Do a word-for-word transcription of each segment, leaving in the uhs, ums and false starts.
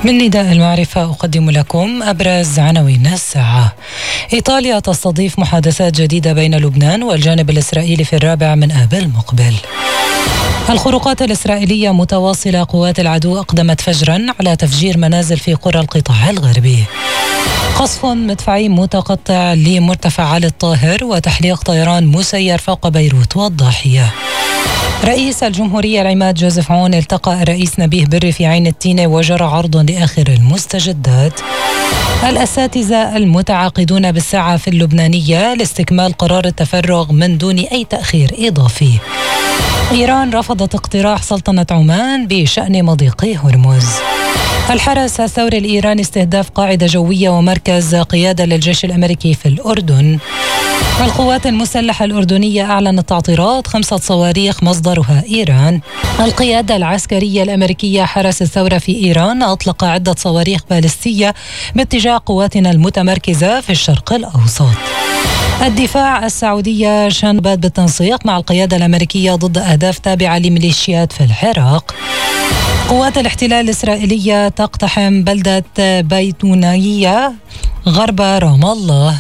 من نداء المعرفة أقدم لكم أبرز عناوين الساعة. إيطاليا تستضيف محادثات جديدة بين لبنان والجانب الإسرائيلي في الرابع من آب المقبل. الخروقات الإسرائيلية متواصلة، قوات العدو أقدمت فجرا على تفجير منازل في قرى القطاع الغربي. قصف مدفعي متقطع لمرتفعات الطاهر وتحليق طيران مسير فوق بيروت والضاحية. رئيس الجمهورية العماد جوزيف عون التقى الرئيس نبيه بري في عين التينة وجرى عرض لآخر المستجدات. الأساتذة المتعاقدون بالساعة في اللبنانية لاستكمال قرار التفرغ من دون أي تأخير إضافي. إيران رفضت اقتراح سلطنة عمان بشأن مضيق هرمز. الحرس الثوري الإيراني استهداف قاعدة جوية ومركز قيادة للجيش الأمريكي في الأردن. القوات المسلحة الأردنية أعلنت تعطيرات خمسة صواريخ مصدرها إيران. القيادة العسكرية الأمريكية حرس الثورة في إيران أطلق عدة صواريخ باليستية باتجاه قواتنا المتمركزة في الشرق الأوسط. الدفاع السعودية شنبت بالتنسيق مع القيادة الأمريكية ضد أهداف تابعة لميليشيات في العراق. قوات الاحتلال الإسرائيلية تقتحم بلدة بيتونية غرب رام الله.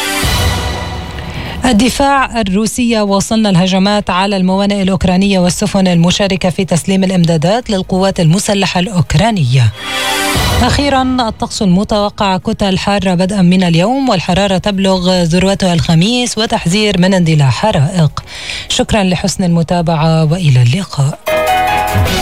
الدفاع الروسية واصلنا الهجمات على الموانئ الأوكرانية والسفن المشاركة في تسليم الإمدادات للقوات المسلحة الأوكرانية. أخيرا، الطقس المتوقع كتل حارة بدءا من اليوم والحرارة تبلغ ذروتها الخميس وتحذير من اندلاع حرائق. شكرا لحسن المتابعة وإلى اللقاء.